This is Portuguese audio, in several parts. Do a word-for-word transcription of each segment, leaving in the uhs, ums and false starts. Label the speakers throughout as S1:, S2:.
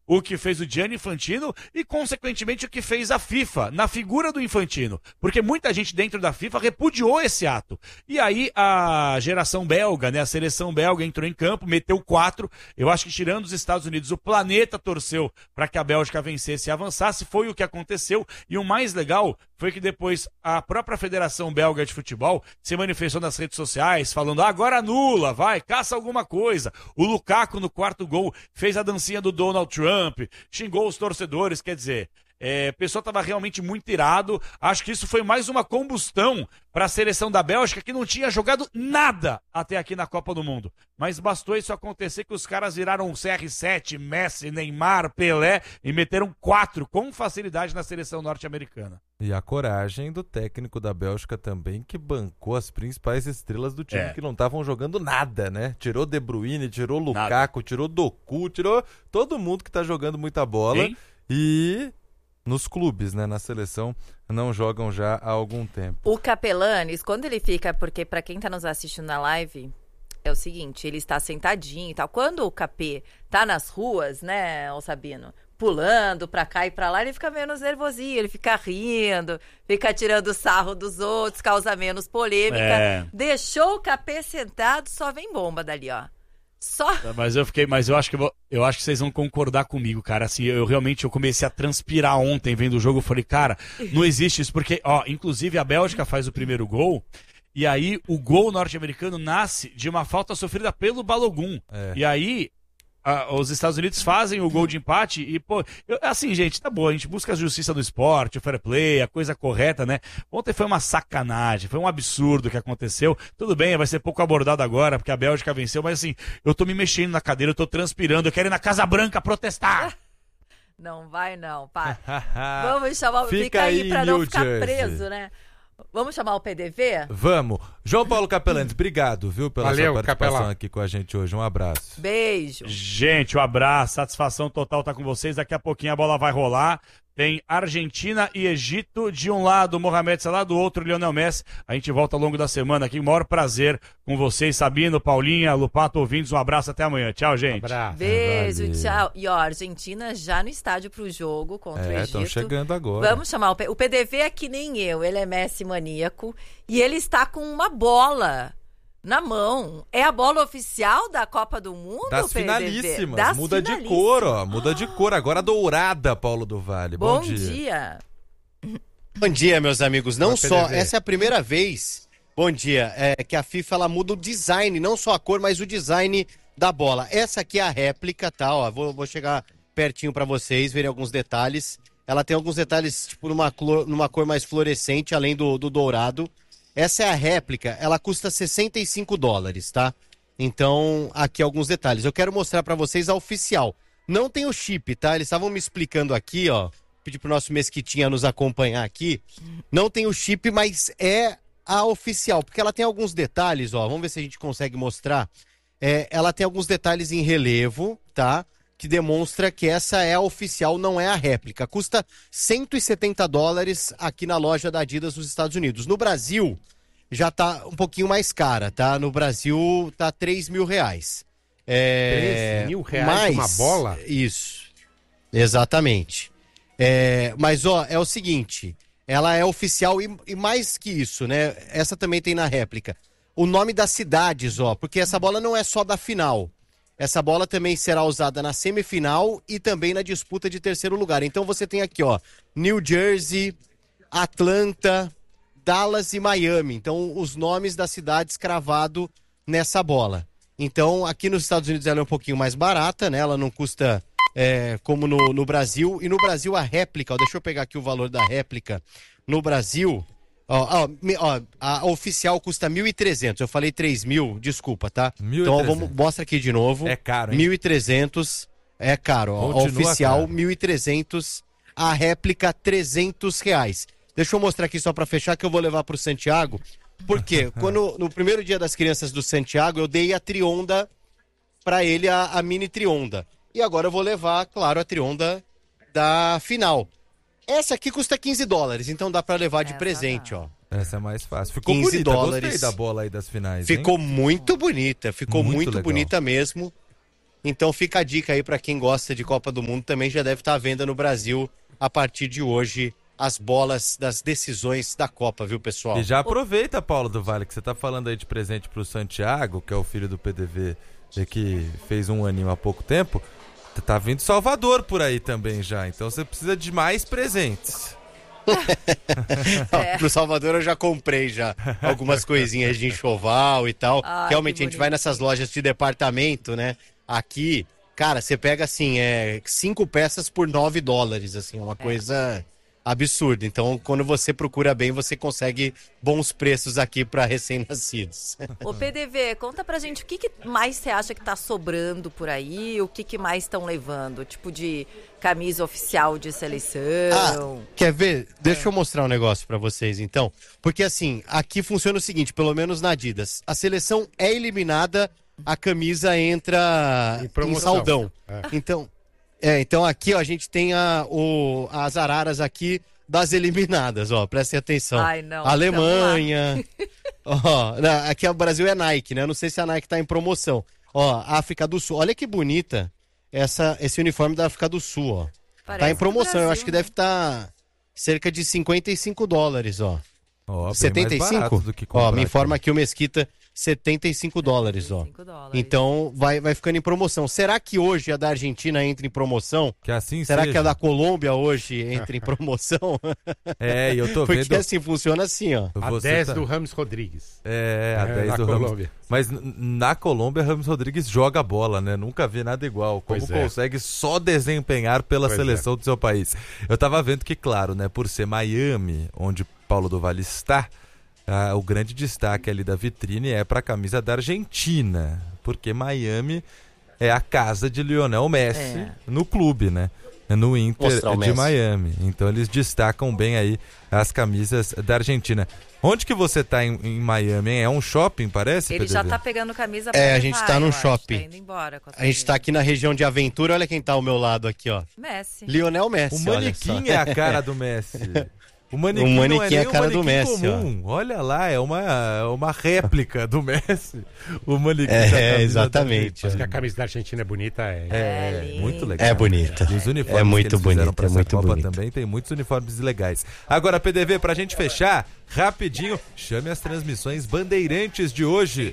S1: o que fez o Gianni Infantino e, consequentemente, o que fez a FIFA, na figura do Infantino. Porque muita gente dentro da FIFA repudiou esse ato. E aí a geração belga, né, a seleção belga entrou em campo, meteu quatro. Eu acho que, tirando os Estados Unidos, o planeta torceu para que a Bélgica vencesse e avançasse. Foi o que aconteceu. E o mais legal foi que depois a própria Federação Belga de Futebol se manifestou nas redes sociais, falando, ah, agora anula, vai, caça alguma coisa. O Lukaku, no quarto gol, fez a dancinha do Donald Trump, xingou os torcedores, quer dizer, é, o pessoal estava realmente muito irado. Acho que isso foi mais uma combustão para a seleção da Bélgica, que não tinha jogado nada até aqui na Copa do Mundo. Mas bastou isso acontecer que os caras viraram C R sete, Messi, Neymar, Pelé e meteram quatro com facilidade na seleção norte-americana.
S2: E a coragem do técnico da Bélgica também, que bancou as principais estrelas do time, é. que não estavam jogando nada, né? Tirou De Bruyne, tirou Lukaku, nada. tirou Doku, tirou todo mundo que tá jogando muita bola. Hein? E nos clubes, né? Na seleção, não jogam já há algum tempo.
S3: O Capelanes, quando ele fica, porque para quem tá nos assistindo na live, é o seguinte, ele está sentadinho e tal. Quando o Capê tá nas ruas, né, ô Sabino, pulando pra cá e pra lá, ele fica menos nervosinho, ele fica rindo, fica tirando sarro dos outros, causa menos polêmica. É. Deixou o Capê sentado, só vem bomba dali, ó. Só.
S1: Mas eu fiquei, mas eu acho que eu, eu acho que vocês vão concordar comigo, cara. Assim, eu realmente eu comecei a transpirar ontem vendo o jogo, eu falei, cara, não existe isso, porque, ó, inclusive a Bélgica faz o primeiro gol. E aí o gol norte-americano nasce de uma falta sofrida pelo Balogun. É. E aí a, os Estados Unidos fazem o gol de empate e, pô, eu, assim, gente, tá bom, a gente busca a justiça do esporte, o fair play, a coisa correta, né? Ontem foi uma sacanagem, foi um absurdo que aconteceu. Tudo bem, vai ser pouco abordado agora, porque a Bélgica venceu, mas assim, eu tô me mexendo na cadeira, eu tô transpirando, eu quero ir na Casa Branca protestar.
S3: Não vai não, pá. Vamos chamar,
S2: fica,
S3: fica aí, aí pra não
S2: New
S3: ficar
S2: Jersey.
S3: preso, né? Vamos chamar o P D V?
S2: Vamos. João Paulo Capelanes, obrigado, viu, pela
S4: Valeu,
S2: sua participação
S4: Capelão.
S2: aqui com a gente hoje. Um abraço.
S3: Beijo.
S1: Gente, um abraço, satisfação total estar com vocês. Daqui a pouquinho a bola vai rolar. Tem Argentina e Egito, de um lado Mohamed Salah, do outro Lionel Messi. A gente volta ao longo da semana aqui. Maior prazer com vocês, Sabino, Paulinha, Lupato, ouvintes. Um abraço, até amanhã. Tchau, gente.
S4: Um abraço.
S3: Beijo,
S2: Valeu.
S3: tchau. E ó, Argentina já no estádio pro jogo contra
S2: É,
S3: o Egito.
S2: estão chegando agora.
S3: Vamos chamar o P... o P D V é que nem eu, ele é Messi maníaco e ele está com uma bola na mão. É a bola oficial da Copa do Mundo,
S2: Das
S3: P D V?
S2: finalíssimas.
S3: Das
S2: Muda
S3: finalíssimas.
S2: de cor, ó. Muda de cor. Agora dourada, Paulo do Vale. Bom,
S3: Bom dia. dia.
S5: Bom dia, meus amigos. Não
S4: Oi,
S5: só,
S4: P D V.
S5: essa é a primeira vez, bom dia, é que a FIFA ela muda o design, não só a cor, mas o design da bola. Essa aqui é a réplica, tá? Ó, vou, vou chegar pertinho pra vocês verem alguns detalhes. Ela tem alguns detalhes, tipo, numa, clor, numa cor mais fluorescente, além do, do dourado. Essa é a réplica, ela custa sessenta e cinco dólares, tá? Então, aqui alguns detalhes. Eu quero mostrar pra vocês a oficial. Não tem o chip, tá? Eles estavam me explicando aqui, ó. Pedi pro nosso Mesquitinha nos acompanhar aqui. Não tem o chip, mas é a oficial, porque ela tem alguns detalhes, ó. Vamos ver se a gente consegue mostrar. É, ela tem alguns detalhes em relevo, tá? Que demonstra que essa é a oficial, não é a réplica. Custa cento e setenta dólares aqui na loja da Adidas nos Estados Unidos. No Brasil, já tá um pouquinho mais cara, tá? No Brasil, tá três mil reais. É...
S4: três mil reais
S5: mas...
S4: uma bola?
S5: Isso. Exatamente. É... Mas, ó, é o seguinte. Ela é oficial e, e mais que isso, né? Essa também tem na réplica. O nome das cidades, ó. Porque essa bola não é só da final. Essa bola também será usada na semifinal e também na disputa de terceiro lugar. Então você tem aqui, ó, New Jersey, Atlanta, Dallas e Miami. Então os nomes das cidades cravado nessa bola. Então aqui nos Estados Unidos ela é um pouquinho mais barata, né? Ela não custa é, como no, no Brasil. E no Brasil a réplica, ó, deixa eu pegar aqui o valor da réplica. No Brasil... Ó, ó, ó, a oficial custa mil e trezentos. Eu falei três mil, desculpa, tá?
S2: mil e
S5: então
S2: trezentos.
S5: vamos, mostra aqui de novo.
S2: É caro, hein?
S5: mil e trezentos é caro. Ó. A oficial
S2: caro.
S5: mil e trezentos, a réplica trezentos reais. Deixa eu mostrar aqui só pra fechar que eu vou levar pro Santiago. Por quê? Quando no primeiro dia das crianças do Santiago, eu dei a Trionda pra ele, a, a mini Trionda. E agora eu vou levar, claro, a Trionda da final. Essa aqui custa quinze dólares, então dá pra levar de
S3: Essa
S5: presente,
S3: não.
S5: ó.
S2: Essa é mais fácil. Ficou
S5: quinze
S2: bonita,
S5: dólares.
S2: Gostei da bola aí das finais,
S5: Ficou
S2: hein?
S5: muito bonita, ficou
S2: Muito
S5: muito,
S2: legal.
S5: bonita mesmo. Então fica a dica aí para quem gosta de Copa do Mundo, também já deve estar à venda no Brasil a partir de hoje as bolas das decisões da Copa, viu, pessoal?
S2: E já aproveita, Paulo do Vale, que você tá falando aí de presente pro Santiago, que é o filho do P D V, que fez um aninho há pouco tempo. Tá vindo Salvador por aí também já, então você precisa de mais presentes.
S5: É. Pro Salvador eu já comprei já algumas coisinhas de enxoval e tal. Ai, realmente a gente vai nessas lojas de departamento, né? Aqui, cara, você pega assim, é cinco peças por nove dólares, assim, é uma coisa absurda. Então, quando você procura bem, você consegue bons preços aqui para recém-nascidos.
S3: Ô P D V, conta pra gente o que, que mais você acha que tá sobrando por aí, o que, que mais estão levando, tipo de camisa oficial de seleção.
S5: Ah, quer ver? Deixa é. eu mostrar um negócio para vocês, então. Porque assim, aqui funciona o seguinte, pelo menos na Adidas, a seleção é eliminada, a camisa entra em, em saldão. É. Então... É, então aqui ó, a gente tem a, o, as araras aqui das eliminadas, ó, prestem atenção.
S3: Ai, não,
S5: Alemanha, ó, não, aqui o Brasil é Nike, né? Eu não sei se a Nike tá em promoção. Ó, África do Sul, olha que bonita essa, esse uniforme da África do Sul, ó. Parece tá em promoção, Brasil, eu acho que né? deve estar tá cerca de cinquenta e cinco dólares, ó.
S2: Oh,
S5: setenta e cinco?
S2: Do que
S5: ó, me informa aqui o Mesquita, setenta e cinco dólares, ó.
S3: dólares.
S5: Então vai, vai ficando em promoção. Será que hoje a da Argentina entra em promoção?
S2: Que assim
S5: Será
S2: seja.
S5: que a da Colômbia hoje entra em promoção?
S2: É, e eu tô
S5: Porque
S2: vendo...
S5: assim, funciona assim, ó.
S4: A
S2: Você
S4: dez
S2: tá...
S4: do Rames Rodrigues.
S2: É, a
S4: é,
S2: dez do
S4: Colômbia.
S2: Ramos. Mas na Colômbia, Rames Rodrigues joga bola, né? Nunca vi nada igual. Como
S4: pois
S2: consegue
S4: é.
S2: só desempenhar pela
S4: pois
S2: seleção
S4: é.
S2: do seu país? Eu tava vendo que, claro, né? Por ser Miami, onde Paulo do Vale está... Ah, o grande destaque ali da vitrine é para a camisa da Argentina, porque Miami é a casa de Lionel Messi é. no clube, né? No Inter de Messi. Miami. Então eles destacam bem aí as camisas da Argentina. Onde que você tá em, em Miami, hein? É um shopping, parece?
S3: Ele
S2: P D V?
S3: já tá pegando camisa pra
S5: É, a
S3: levar,
S5: gente tá num shopping.
S3: Tá indo embora com a,
S5: a gente tá aqui na região de Aventura, olha quem tá ao meu lado aqui, ó.
S3: Messi.
S5: Lionel Messi,
S2: O manequim é a cara do Messi. O manequim,
S5: o manequim
S2: não é, nem
S5: é a cara
S2: um
S5: do Messi,
S2: comum.
S5: ó.
S2: Olha lá, é uma, uma réplica do Messi. O manequim
S5: é, exatamente.
S4: Mas que a camisa da Argentina é bonita, é,
S2: é, é muito legal.
S5: É bonita.
S2: E os uniformes
S5: é muito
S2: que eles
S5: bonita,
S2: fizeram pra
S5: é
S2: essa
S5: muito
S2: Copa
S5: bonita.
S2: também tem muitos uniformes legais. Agora, P D V, pra gente fechar, rapidinho, chame as transmissões Bandeirantes de hoje.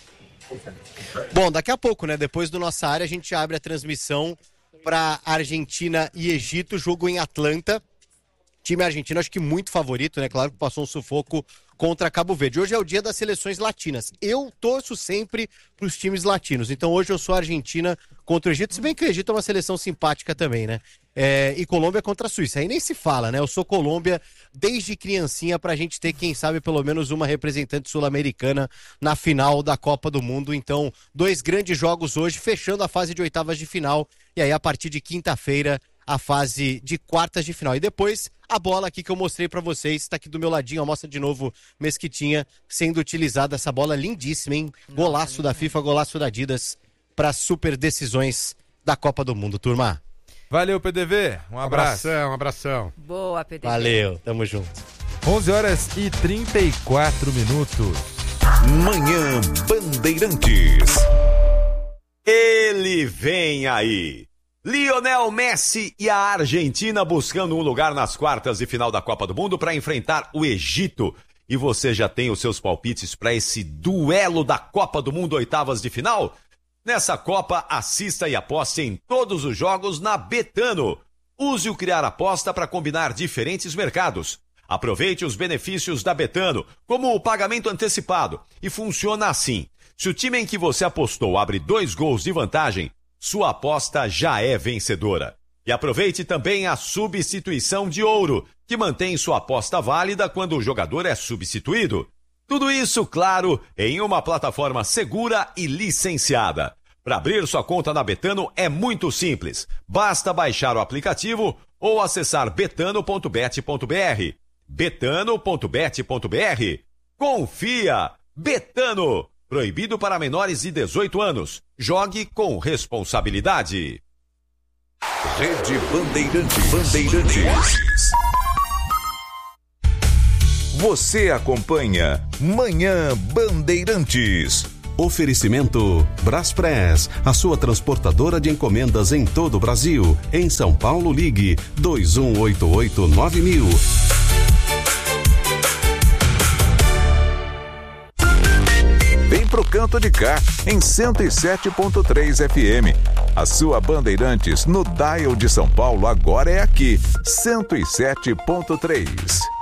S5: Bom, daqui a pouco, né? Depois do Nossa Área, a gente abre a transmissão para Argentina e Egito, jogo em Atlanta. Time argentino, acho que muito favorito, né? Claro que passou um sufoco contra Cabo Verde. Hoje é o dia das seleções latinas. Eu torço sempre para os times latinos. Então hoje eu sou Argentina contra o Egito, se bem que o Egito é uma seleção simpática também, né? É, e Colômbia contra a Suíça. Aí nem se fala, né? Eu sou Colômbia desde criancinha pra gente ter, quem sabe, pelo menos uma representante sul-americana na final da Copa do Mundo. Então, dois grandes jogos hoje, fechando a fase de oitavas de final. E aí, a partir de quinta-feira, a fase de quartas de final. E depois, a bola aqui que eu mostrei pra vocês, está aqui do meu ladinho, ó, mostra de novo Mesquitinha, sendo utilizada essa bola lindíssima, hein? Golaço da FIFA, golaço da Adidas, para super decisões da Copa do Mundo, turma.
S2: Valeu, P D V, um abraço.
S4: Um abração, um abração.
S3: Boa, P D V.
S5: Valeu, tamo junto.
S2: onze horas e trinta e quatro minutos.
S6: Manhã Bandeirantes. Ele vem aí. Lionel Messi e a Argentina buscando um lugar nas quartas de final da Copa do Mundo para enfrentar o Egito. E você já tem os seus palpites para esse duelo da Copa do Mundo oitavas de final? Nessa Copa, assista e aposte em todos os jogos na Betano. Use o Criar Aposta para combinar diferentes mercados. Aproveite os benefícios da Betano, como o pagamento antecipado. E funciona assim. Se o time em que você apostou abre dois gols de vantagem, sua aposta já é vencedora. E aproveite também a substituição de ouro, que mantém sua aposta válida quando o jogador é substituído. Tudo isso, claro, em uma plataforma segura e licenciada. Para abrir sua conta na Betano é muito simples. Basta baixar o aplicativo ou acessar betano ponto bet ponto br. betano ponto bet ponto br. Confia! Betano! Proibido para menores de dezoito anos. Jogue com responsabilidade.
S7: Rede Bandeirantes. Bandeirantes. Você acompanha Manhã Bandeirantes.
S8: Oferecimento Braspress, a sua transportadora de encomendas em todo o Brasil. Em São Paulo, ligue dois um oito oito nove mil.
S7: Vem pro canto de cá, em cento e sete ponto três F M. A sua Bandeirantes no dial de São Paulo agora é aqui, cento e sete ponto três.